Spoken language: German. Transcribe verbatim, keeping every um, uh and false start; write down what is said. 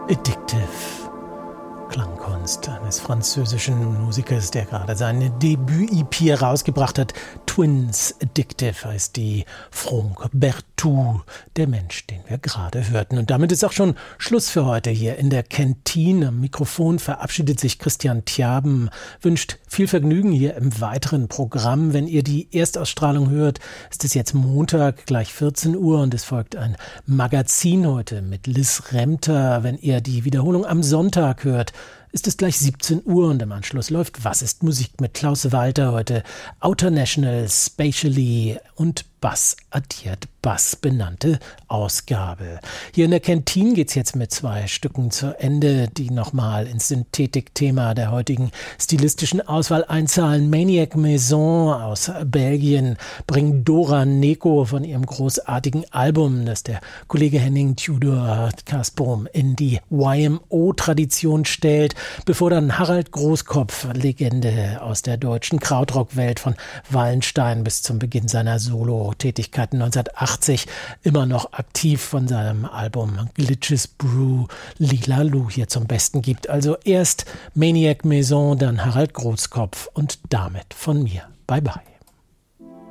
Addictive. Klangkunst eines französischen Musikers, der gerade seine Debüt-E P herausgebracht hat. Twins Addictive heißt die. Franck Berthou, der Mensch, den wir gerade hörten. Und damit ist auch schon Schluss für heute hier in der Kantine. Am Mikrofon verabschiedet sich Christian Tjaben, wünscht viel Vergnügen hier im weiteren Programm. Wenn ihr die Erstausstrahlung hört, ist es jetzt Montag, gleich vierzehn Uhr, und es folgt ein Magazin heute mit Liz Remter. Wenn ihr die Wiederholung am Sonntag hört, ist es gleich siebzehn Uhr, und im Anschluss läuft Was ist Musik mit Klaus Walter heute. Outer National, Spatially und Bass addiert Bass benannte Ausgabe. Hier in der Kantine geht's jetzt mit zwei Stücken zu Ende, die nochmal ins Synthetik-Thema der heutigen stilistischen Auswahl einzahlen. Maniac Maison aus Belgien bringt Dora Neko von ihrem großartigen Album, das der Kollege Henning Tudor Kasbrom in die Y M O-Tradition stellt, bevor dann Harald Großkopf, Legende aus der deutschen Krautrock-Welt von Wallenstein bis zum Beginn seiner Solo-Tätigkeiten neunzehnhundertachtzig, immer noch aktiv, von seinem Album Glitches Brew Lila Lu hier zum Besten gibt. Also erst Maniac Maison, dann Harald Großkopf und damit von mir. Bye bye.